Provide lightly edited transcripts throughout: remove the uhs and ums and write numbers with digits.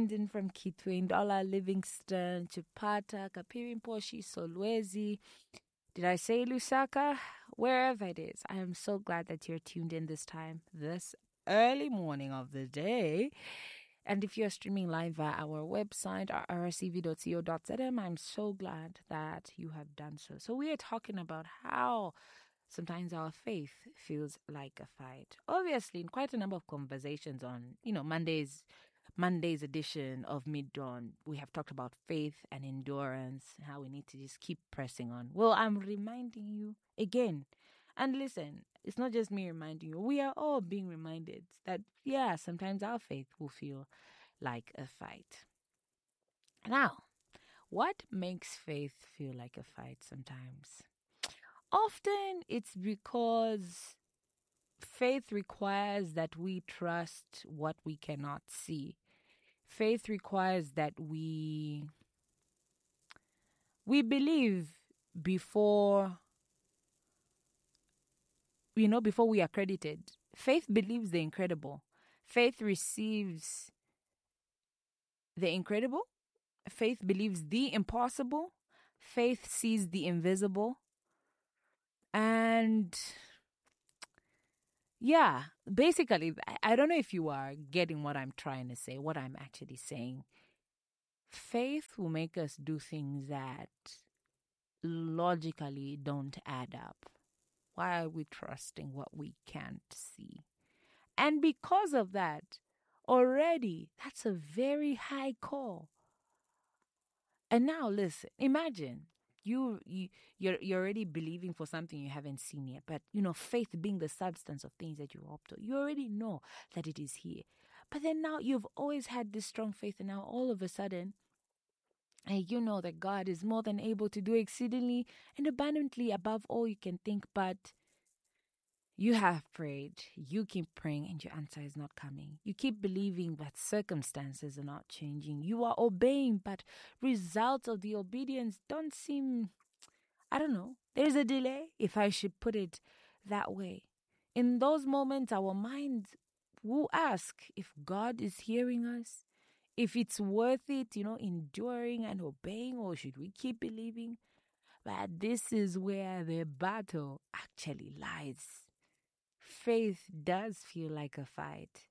tuned in from Kitwe, Ndola, Livingston, Chipata, Kapirimposhi, Solwezi. Did I say Lusaka? Wherever it is, I am so glad that you're tuned in this early morning of the day. And if you're streaming live via our website, rcv.co.zm, I'm so glad that you have done so. So we are talking about how sometimes our faith feels like a fight. Obviously, in quite a number of conversations on, Monday's edition of Mid Dawn, we have talked about faith and endurance, how we need to just keep pressing on. Well, I'm reminding you again. And listen, it's not just me reminding you. We are all being reminded that, sometimes our faith will feel like a fight. Now, what makes faith feel like a fight sometimes? Often it's because faith requires that we trust what we cannot see. Faith requires that we believe before we are credited. Faith believes the incredible. Faith receives the incredible. Faith believes the impossible. Faith sees the invisible. And basically, I don't know if you are getting what I'm trying to say, what I'm actually saying. Faith will make us do things that logically don't add up. Why are we trusting what we can't see? And because of that, already, that's a very high call. And now listen, imagine you're already believing for something you haven't seen yet. But, faith being the substance of things that you hope to, you already know that it is here. But then now you've always had this strong faith, and now all of a sudden, you know that God is more than able to do exceedingly and abundantly above all you can think. But you have prayed, you keep praying, and your answer is not coming. You keep believing that circumstances are not changing. You are obeying, but results of the obedience don't seem, there's a delay, if I should put it that way. In those moments, our minds will ask if God is hearing us, if it's worth it, enduring and obeying, or should we keep believing? But this is where the battle actually lies. Faith does feel like a fight.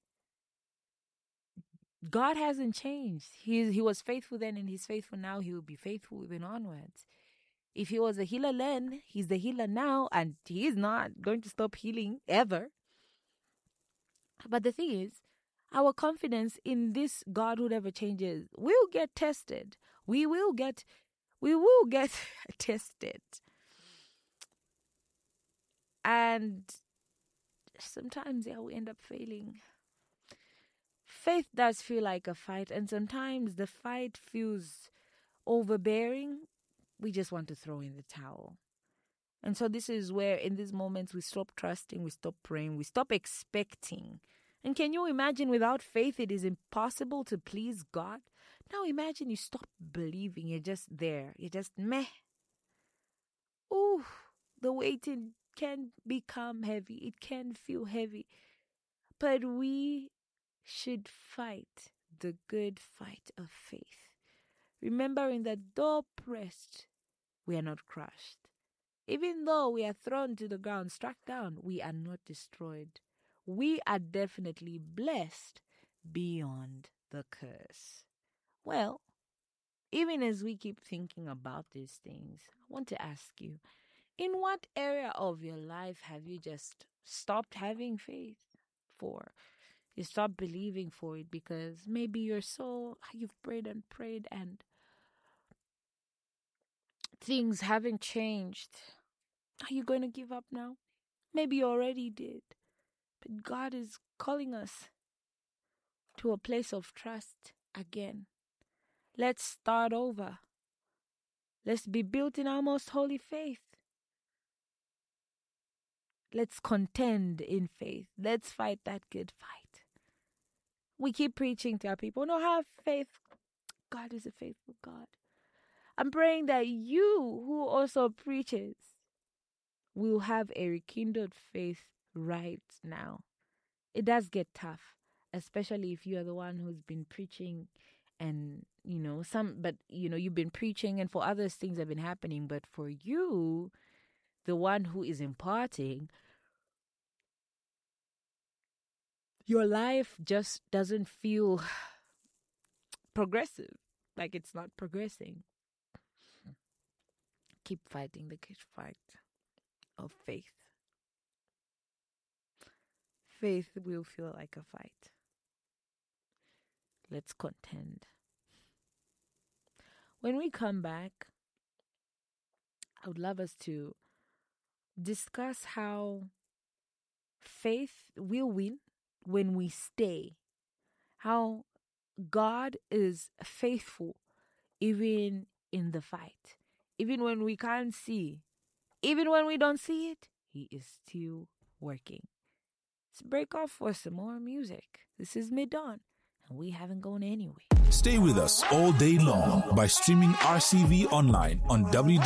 God hasn't changed. He was faithful then and he's faithful now. He will be faithful even onwards. If he was a healer then, he's the healer now, and he is not going to stop healing ever. But the thing is, our confidence in this God who never changes will get tested. We will get tested. And sometimes we end up failing. Faith does feel like a fight, and sometimes the fight feels overbearing. We just want to throw in the towel. And so this is where in these moments we stop trusting, we stop praying, we stop expecting. And can you imagine, without faith it is impossible to please God? Now imagine you stop believing, you're just there, you're just meh. Ooh, the waiting can become heavy, it can feel heavy. But we should fight the good fight of faith, remembering that though pressed, we are not crushed. Even though we are thrown to the ground, struck down, we are not destroyed. We are definitely blessed beyond the curse. Well, even as we keep thinking about these things, I want to ask you, in what area of your life have you just stopped having faith for? You stop believing for it because maybe you've prayed and things haven't changed. Are you going to give up now? Maybe you already did. But God is calling us to a place of trust again. Let's start over. Let's be built in our most holy faith. Let's contend in faith. Let's fight that good fight. We keep preaching to our people, no, have faith. God is a faithful God. I'm praying that you, who also preaches, will have a rekindled faith right now. It does get tough, especially if you are the one who's been preaching And, you've been preaching, and for others, things have been happening. But for you, the one who is imparting, your life just doesn't feel progressive. Like it's not progressing. Keep fighting the good fight of faith. Faith will feel like a fight. Let's contend. When we come back, I would love us to discuss how faith will win when we stay. How God is faithful even in the fight. Even when we can't see. Even when we don't see it, He is still working. Let's break off for some more music. This is Mid-Dawn, and we haven't gone anywhere. Stay with us all day long by streaming RCV online on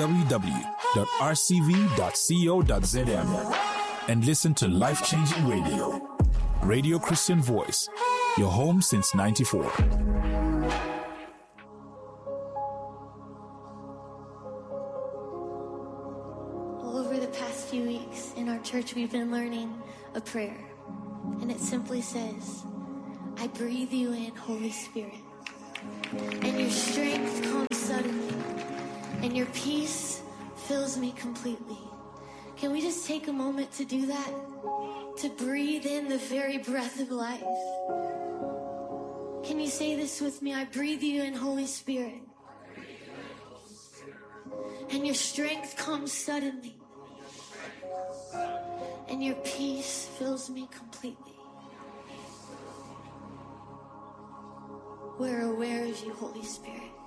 www.rcv.co.zm and listen to Life-Changing Radio. Radio Christian Voice, your home since 94. Over the past few weeks in our church, we've been learning a prayer, and it simply says, I breathe you in, Holy Spirit, and your strength comes suddenly, and your peace fills me completely. Can we just take a moment to do that? To breathe in the very breath of life. Can you say this with me? I breathe you in, Holy Spirit, and your strength comes suddenly, and your peace fills me completely. We're aware of you, Holy Spirit.